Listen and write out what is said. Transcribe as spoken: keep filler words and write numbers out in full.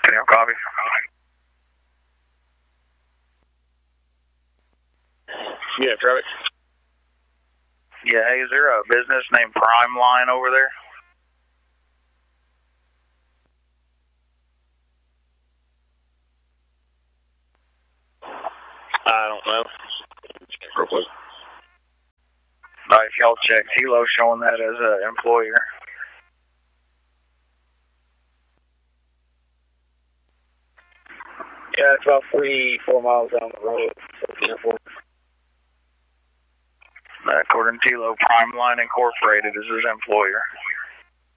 Can you have coffee? Yeah, Travis. Yeah, hey, is there a business named Prime Line over there? I don't know. Real quick. Uh, if y'all check, Hilo showing that as an employer. Yeah, it's about forty-four miles down the road. Uh, according to Hilo, Prime Line Incorporated is his employer.